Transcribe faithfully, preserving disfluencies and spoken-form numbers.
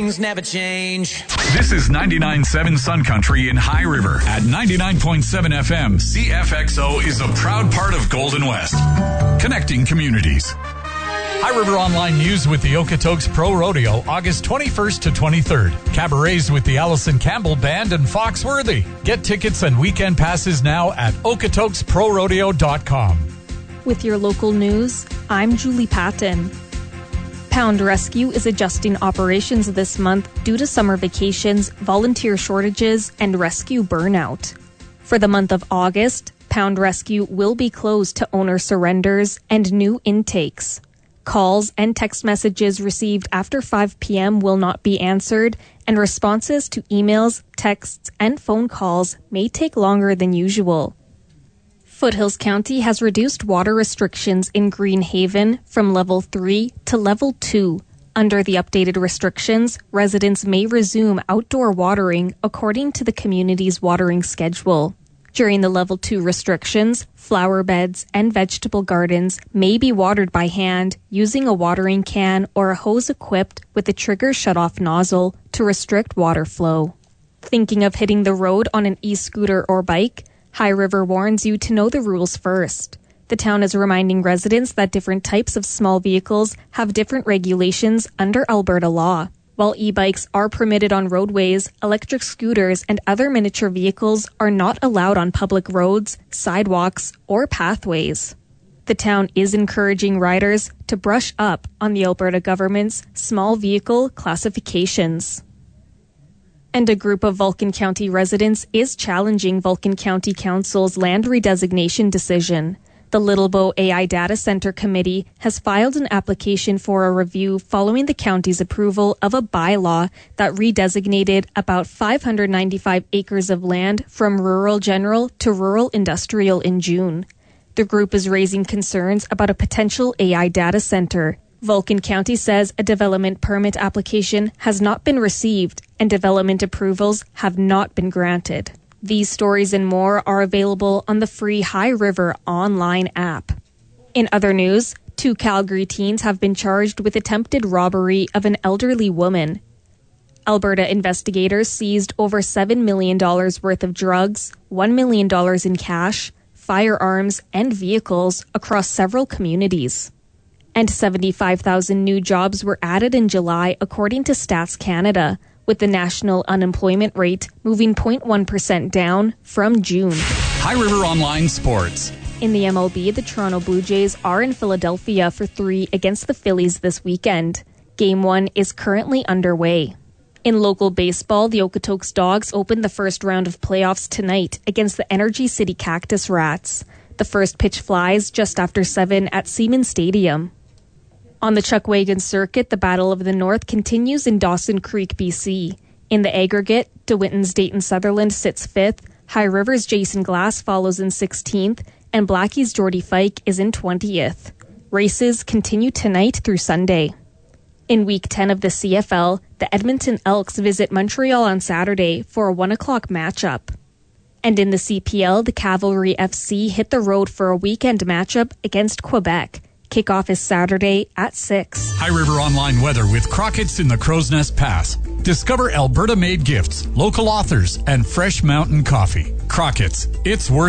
things never change. This is ninety-nine point seven Sun Country in High River. At ninety-nine point seven F M, C F X O is a proud part of Golden West, connecting communities. High River Online News with the Okotoks Pro Rodeo, August twenty-first to twenty-third. Cabarets with the Allison Campbell Band and Foxworthy. Get tickets and weekend passes now at okotoks pro rodeo dot com. With your local news, I'm Julie Patton. Pound Rescue is adjusting operations this month due to summer vacations, volunteer shortages, and rescue burnout. For the month of August, Pound Rescue will be closed to owner surrenders and new intakes. Calls and text messages received after five p.m. will not be answered, and responses to emails, texts, and phone calls may take longer than usual. Foothills County has reduced water restrictions in Greenhaven from level three to level two. Under the updated restrictions, residents may resume outdoor watering according to the community's watering schedule. During the level two restrictions, flower beds and vegetable gardens may be watered by hand using a watering can or a hose equipped with a trigger shutoff nozzle to restrict water flow. Thinking of hitting the road on an e-scooter or bike? High River warns you to know the rules first. The town is reminding residents that different types of small vehicles have different regulations under Alberta law. While e-bikes are permitted on roadways, electric scooters and other miniature vehicles are not allowed on public roads, sidewalks, or pathways. The town is encouraging riders to brush up on the Alberta government's small vehicle classifications. And a group of Vulcan County residents is challenging Vulcan County Council's land redesignation decision. The Little Bow A I Data Center Committee has filed an application for a review following the county's approval of a bylaw that redesignated about five hundred ninety-five acres of land from rural general to rural industrial in June. The group is raising concerns about a potential A I data center. Vulcan County says a development permit application has not been received and development approvals have not been granted. These stories and more are available on the free High River online app. In other news, two Calgary teens have been charged with attempted robbery of an elderly woman. Alberta investigators seized over seven million dollars worth of drugs, one million dollars in cash, firearms, and vehicles across several communities. And seventy-five thousand new jobs were added in July, according to Stats Canada, with the national unemployment rate moving zero point one percent down from June. High River Online Sports. In the M L B, the Toronto Blue Jays are in Philadelphia for three against the Phillies this weekend. Game one is currently underway. In local baseball, the Okotoks Dogs open the first round of playoffs tonight against the Energy City Cactus Rats. The first pitch flies just after seven at Seaman Stadium. On the Chuckwagon Circuit, the Battle of the North continues in Dawson Creek, B C. In the aggregate, DeWitten's Dayton Sutherland sits fifth, High River's Jason Glass follows in sixteenth, and Blackie's Jordy Fike is in twentieth. Races continue tonight through Sunday. In Week ten of the C F L, the Edmonton Elks visit Montreal on Saturday for a one o'clock matchup. And in the C P L, the Cavalry F C hit the road for a weekend matchup against Quebec. Kickoff is Saturday at six. High River Online weather with Crockett's in the Crow's Nest Pass. Discover Alberta-made gifts, local authors, and fresh mountain coffee. Crockett's, it's worth